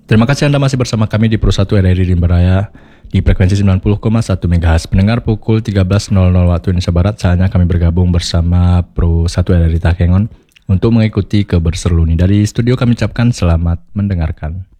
Terima kasih Anda masih bersama kami di Pro 1 RRI Rimba Raya di frekuensi 90,1 MHz. Pendengar pukul 13.00 waktu Indonesia Barat, saatnya kami bergabung bersama Pro 1 RRI Takengon untuk mengikuti keberseru ini. Dari studio kami ucapkan selamat mendengarkan.